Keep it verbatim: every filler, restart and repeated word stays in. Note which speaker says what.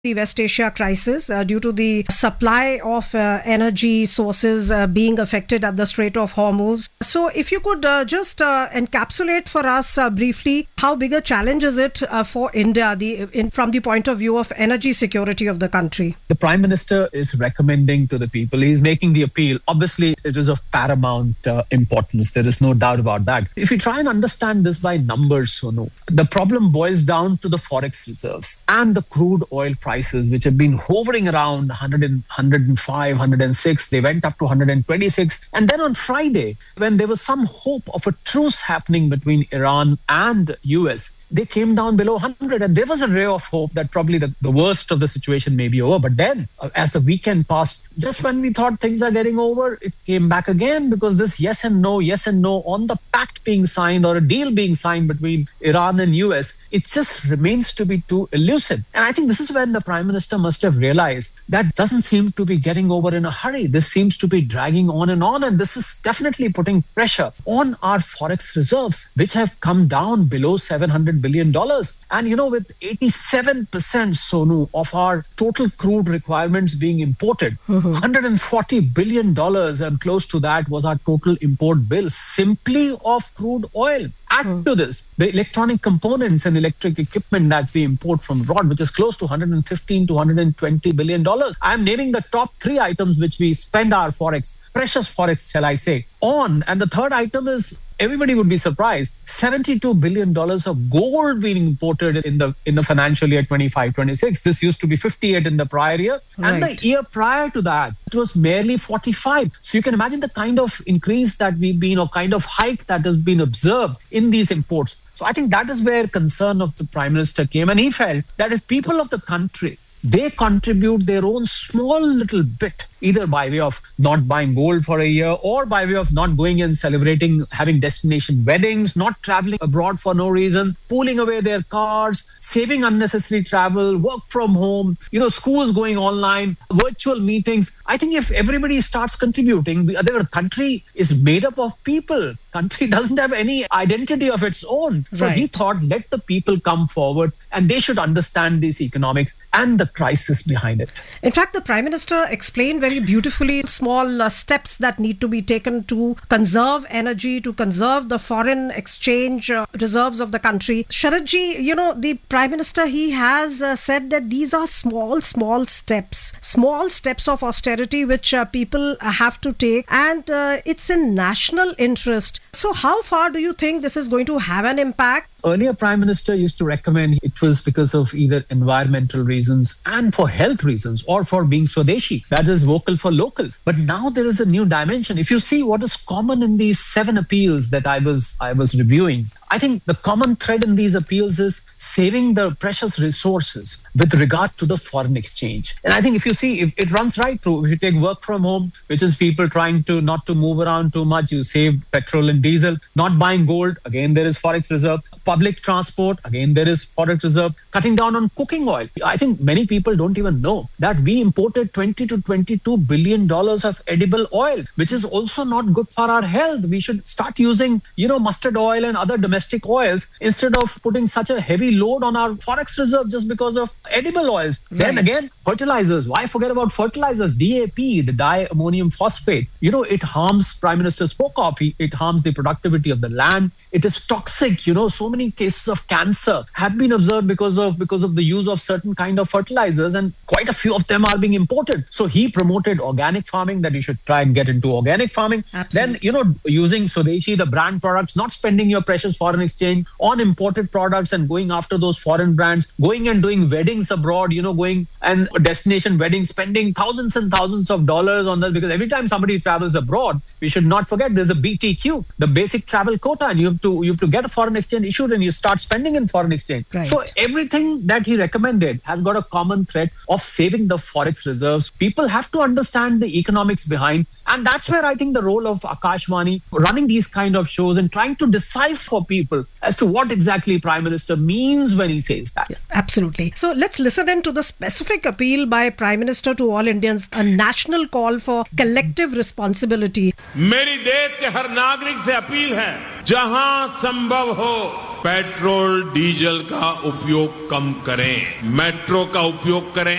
Speaker 1: the West Asia crisis uh, due to the supply of uh, energy sources uh, being affected at the Strait of Hormuz. So if you could uh, just uh, encapsulate for us uh, briefly, how big a challenge is it uh, for India the, in, from the point of view of energy security of the country?
Speaker 2: The Prime Minister is recommending to the people, he's making the appeal. Obviously, it is of paramount uh, importance. There is no doubt about that. If you try and understand this by numbers, Sonu, the problem boils down to the forex reserves and the crude oil price. Prices which have been hovering around one hundred, one hundred five, one hundred six. They went up to one hundred twenty-six. And then on Friday, when there was some hope of a truce happening between Iran and U S, they came down below one hundred. And there was a ray of hope that probably the, the worst of the situation may be over. But then, uh, as the weekend passed, just when we thought things are getting over, it came back again, because this yes and no, yes and no on the pact being signed or a deal being signed between Iran and U S, it just remains to be too elusive. And I think this is when the Prime Minister must have realized that doesn't seem to be getting over in a hurry. This seems to be dragging on and on. And this is definitely putting pressure on our forex reserves, which have come down below seven hundred billion dollars. And, you know, with eighty-seven percent, Sonu, of our total crude requirements being imported, mm-hmm. one hundred forty billion dollars and close to that was our total import bill simply of crude oil. Add mm. to this, the electronic components and electric equipment that we import from abroad, which is close to one hundred fifteen to one hundred twenty billion dollars. I'm naming the top three items which we spend our forex, precious forex, shall I say, on. And the third item is, everybody would be surprised, seventy-two billion dollars of gold being imported in the in the financial year twenty-five twenty-six. This used to be fifty-eight in the prior year. Right. And the year prior to that, it was merely forty-five. So you can imagine the kind of increase that we've been, or kind of hike that has been observed in these imports. So I think that is where concern of the Prime Minister came. And he felt that if people of the country, they contribute their own small little bit, either by way of not buying gold for a year, or by way of not going and celebrating, having destination weddings, not traveling abroad for no reason, pulling away their cars, saving unnecessary travel, work from home, you know, schools going online, virtual meetings. I think if everybody starts contributing, the country is made up of people. Country doesn't have any identity of its own. So right. He thought, let the people come forward and they should understand these economics and the crisis behind it.
Speaker 1: In fact, the Prime Minister explained very beautifully small uh, steps that need to be taken to conserve energy, to conserve the foreign exchange uh, reserves of the country. Sharad ji, you know, the Prime Minister, he has uh, said that these are small, small steps, small steps of austerity which uh, people uh, have to take, and uh, it's in national interest. So how far do you think this is going to have an impact?
Speaker 2: Earlier, Prime Minister used to recommend it was because of either environmental reasons and for health reasons, or for being Swadeshi, that is vocal for local. But now there is a new dimension. If you see what is common in these seven appeals that I was I was reviewing, I think the common thread in these appeals is saving the precious resources with regard to the foreign exchange. And I think if you see, if it runs right through, if you take work from home, which is people trying to not to move around too much, you save petrol and diesel, not buying gold, again, there is forex reserve, public transport, again, there is forex reserve, cutting down on cooking oil. I think many people don't even know that we imported twenty to twenty-two billion dollars of edible oil, which is also not good for our health. We should start using, you know, mustard oil and other domestic oils instead of putting such a heavy load on our forex reserve just because of edible oils. Right. Then again, fertilizers. Why forget about fertilizers? D A P, the diammonium phosphate. You know, it harms, Prime Minister spoke of, it harms the productivity of the land. It is toxic. You know, so many cases of cancer have been observed because of because of the use of certain kind of fertilizers, and quite a few of them are being imported. So he promoted organic farming, that you should try and get into organic farming. Absolutely. Then, you know, using Swadeshi, the brand products, not spending your precious foreign exchange on imported products and going after those foreign brands, going and doing weddings abroad, you know, going and destination weddings, spending thousands and thousands of dollars on that, because every time somebody travels abroad, we should not forget there's a B T Q, the basic travel quota, and you have to you have to get a foreign exchange issued and you start spending in foreign exchange. Right. So everything that he recommended has got a common thread of saving the forex reserves. People have to understand the economics behind, and that's where I think the role of Akashvani running these kind of shows and trying to decipher for people as to what exactly Prime Minister means when he says that.
Speaker 1: Yeah, absolutely. So let's listen in to the specific appeal by Prime Minister to all Indians, a national call for collective responsibility.
Speaker 3: मेरी देश के हर नागरिक से appeal है, जहां संभव हो petrol diesel का उपयोग कम करें, मेट्रो का उपयोग करें,